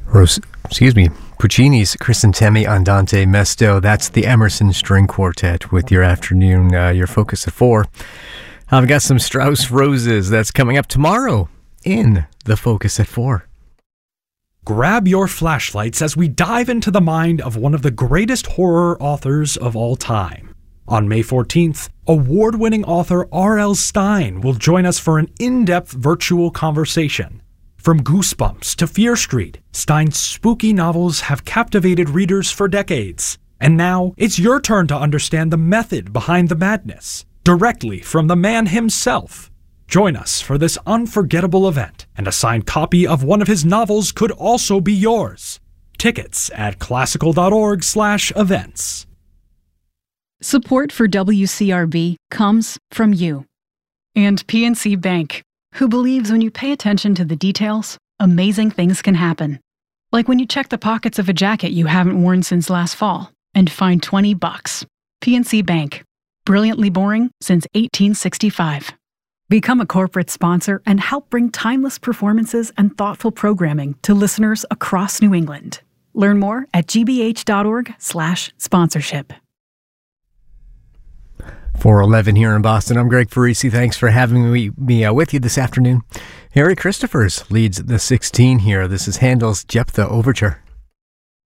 Puccini's Crisantemi Andante Mesto. That's the Emerson String Quartet with your afternoon, your focus at 4. I've got some Strauss Roses that's coming up tomorrow in the focus at 4. Grab your flashlights as we dive into the mind of one of the greatest horror authors of all time. On May 14th, award-winning author R.L. Stine will join us for an in-depth virtual conversation. From Goosebumps to Fear Street, Stine's spooky novels have captivated readers for decades. And now, it's your turn to understand the method behind the madness, directly from the man himself. Join us for this unforgettable event, and a signed copy of one of his novels could also be yours. Tickets at classical.org/events. Support for WCRB comes from you and PNC Bank, who believes when you pay attention to the details, amazing things can happen. Like when you check the pockets of a jacket you haven't worn since last fall and find $20. PNC Bank. Brilliantly boring since 1865. Become a corporate sponsor and help bring timeless performances and thoughtful programming to listeners across New England. Learn more at gbh.org/sponsorship. 4:11 here in Boston. I'm Greg Parisi. Thanks for having me with you this afternoon. Harry Christophers leads the 16 here. This is Handel's Jephthah Overture.